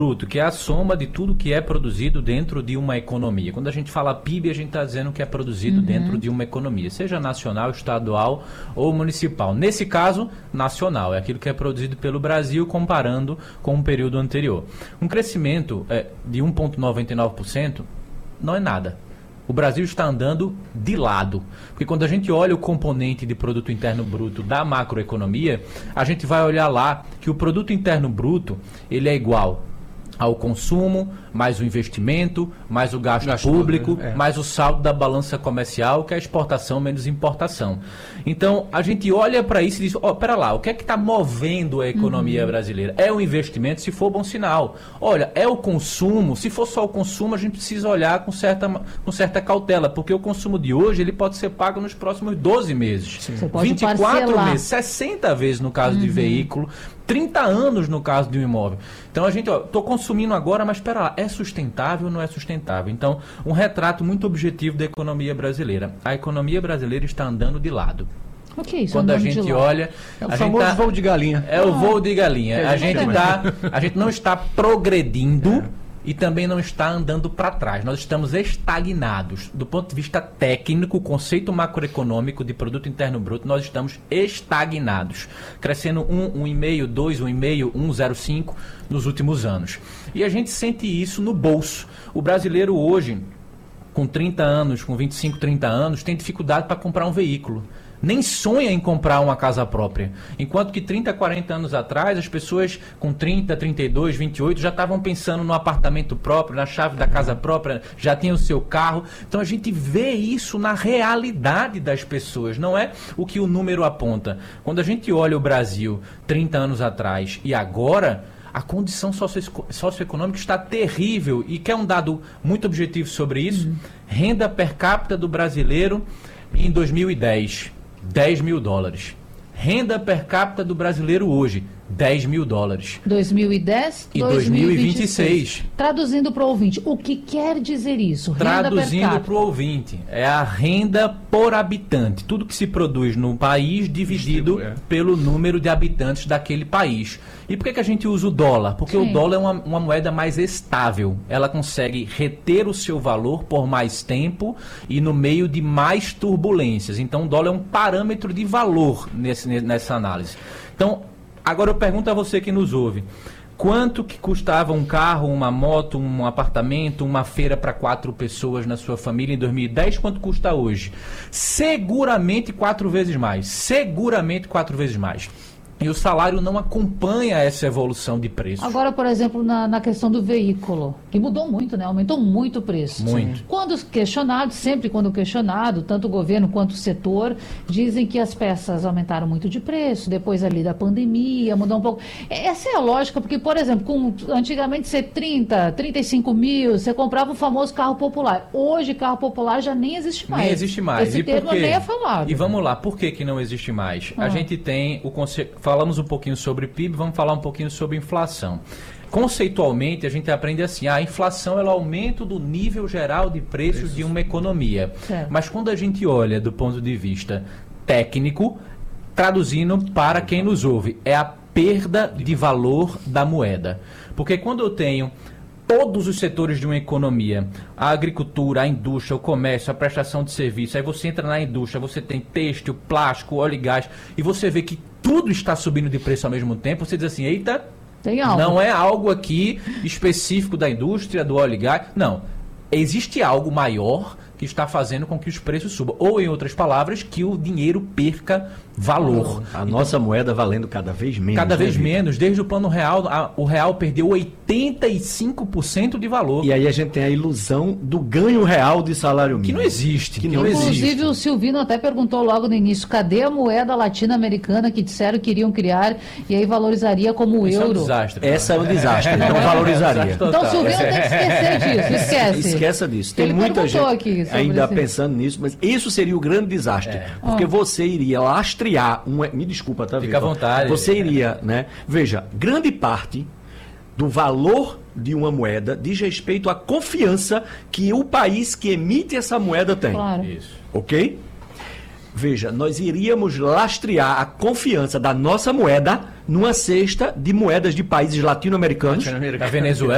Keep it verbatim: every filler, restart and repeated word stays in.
bruto, que é a soma de tudo que é produzido dentro de uma economia. Quando a gente fala P I B, a gente está dizendo que é produzido uhum. dentro de uma economia, seja nacional, estadual ou municipal. Nesse caso, nacional, é aquilo que é produzido pelo Brasil comparando com o período anterior. Um crescimento é, de um vírgula noventa e nove por cento não é nada. O Brasil está andando de lado, porque quando a gente olha o componente de produto interno bruto da macroeconomia, a gente vai olhar lá que o produto interno bruto ele é igual ao consumo, mais o investimento, mais o gasto, gasto público, é. mais o saldo da balança comercial, que é a exportação menos importação. Então, a gente olha para isso e diz, ó, oh, pera lá, o que é que está movendo a economia uhum. brasileira? É o investimento, se for bom sinal. Olha, é o consumo, se for só o consumo, a gente precisa olhar com certa, com certa cautela, porque o consumo de hoje, ele pode ser pago nos próximos doze meses. Você pode vinte e quatro parcelar. meses, sessenta vezes no caso uhum. de veículo, trinta anos no caso de um imóvel. Então a gente, ó, tô consumindo agora, mas espera lá, é sustentável ou não é sustentável? Então, um retrato muito objetivo da economia brasileira. A economia brasileira está andando de lado. O que é isso? Quando a gente olha... É o a famoso gente tá, voo de galinha. É ah, o voo de galinha. É a, gente tá, a gente não está progredindo... É. E também não está andando para trás. Nós estamos estagnados. Do ponto de vista técnico, o conceito macroeconômico de produto interno bruto, nós estamos estagnados. Crescendo um, um vírgula cinco, dois, um vírgula cinco, um vírgula zero cinco nos últimos anos. E a gente sente isso no bolso. O brasileiro hoje, com trinta anos, com vinte e cinco, trinta anos, tem dificuldade para comprar um veículo. Nem sonha em comprar uma casa própria. Enquanto que trinta, quarenta anos atrás, as pessoas com trinta, trinta e dois, vinte e oito já estavam pensando no apartamento próprio, na chave da casa própria, já tinham o seu carro. Então a gente vê isso na realidade das pessoas, não é o que o número aponta. Quando a gente olha o Brasil trinta anos atrás e agora, a condição socio- socioeconômica está terrível. E quer um dado muito objetivo sobre isso? Uhum. Renda per capita do brasileiro em dois mil e dez. dez mil dólares. Renda per capita do brasileiro hoje, dez mil dólares. dois mil e dez e dois mil e vinte e seis. Traduzindo para o ouvinte, o que quer dizer isso? Renda Traduzindo para o ouvinte, é a renda por habitante. Tudo que se produz no país dividido é. pelo número de habitantes daquele país. E por que, que a gente usa o dólar? Porque Sim. o dólar é uma, uma moeda mais estável. Ela consegue reter o seu valor por mais tempo e no meio de mais turbulências. Então o dólar é um parâmetro de valor nesse, nessa análise. Então, agora eu pergunto a você que nos ouve. Quanto que custava um carro, uma moto, um apartamento, uma feira para quatro pessoas na sua família em dois mil e dez? Quanto custa hoje? Seguramente quatro vezes mais. Seguramente quatro vezes mais. E o salário não acompanha essa evolução de preço. Agora, por exemplo, na, na questão do veículo, que mudou muito, né? Aumentou muito o preço. Muito. Quando questionado, sempre quando questionado, tanto o governo quanto o setor, dizem que as peças aumentaram muito de preço, depois ali da pandemia, mudou um pouco. Essa é a lógica, porque, por exemplo, com, antigamente você trinta, trinta e cinco mil, você comprava o famoso carro popular. Hoje, carro popular já nem existe mais. Nem existe mais. Esse e termo por quê? nem é falado. E vamos lá, por que que não existe mais? Ah. A gente tem o conceito... Falamos um pouquinho sobre P I B, vamos falar um pouquinho sobre inflação. Conceitualmente, a gente aprende assim, a inflação é o aumento do nível geral de preços Preços. de uma economia. Certo. Mas quando a gente olha do ponto de vista técnico, traduzindo para quem nos ouve, é a perda de valor da moeda. Porque quando eu tenho todos os setores de uma economia, a agricultura, a indústria, o comércio, a prestação de serviço, aí você entra na indústria, você tem têxtil, plástico, óleo e gás, e você vê que tudo está subindo de preço ao mesmo tempo, você diz assim, eita, tem algo. Não é algo aqui específico da indústria, do óleo e gás, não. Existe algo maior que está fazendo com que os preços subam. Ou, em outras palavras, que o dinheiro perca valor. A então, nossa moeda valendo cada vez menos. Cada vez né, menos. Desde o plano real, a, o real perdeu oitenta e cinco por cento de valor. E aí a gente tem a ilusão do ganho real de salário mínimo. Que não existe. Que que não não existe. Inclusive, o Silvino até perguntou logo no início, cadê a moeda latino-americana que disseram que iriam criar e aí valorizaria como o Isso euro? É um desastre. Essa é um desastre, não valorizaria. Então o Silvino tem que esquecer disso, esquece. Esqueça disso. Tem Ele muita gente aqui ainda esse... pensando nisso, mas isso seria o grande desastre. É. Porque ah. você iria lastrear, um, me desculpa, tá, Fica à vontade. Você iria, né? Veja, grande parte do valor de uma moeda diz respeito à confiança que o país que emite essa moeda tem. Claro. Isso. Ok? Veja, nós iríamos lastrear a confiança da nossa moeda numa cesta de moedas de países latino-americanos. Da Venezuela.